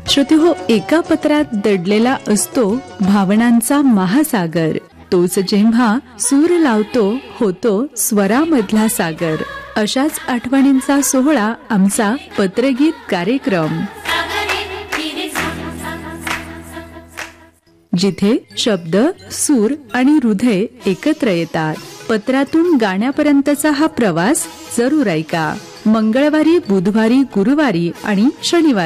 श्रोतेहो, एका पत्रात दडलेला असतो भावनांचा महासागर. तोच जेव्हा सूर लावतो होतो स्वरामधला सागर. अशाच आठवणींचा सोहळा आमचा पत्रगीत कार्यक्रम, जिथे शब्द, सूर आणि हृदय एकत्र येतात. पत्रातून गाण्यापर्यंतचा हा प्रवास जरूर ऐका. मंगळवारी, बुधवारी, गुरुवारी आणि शनिवारी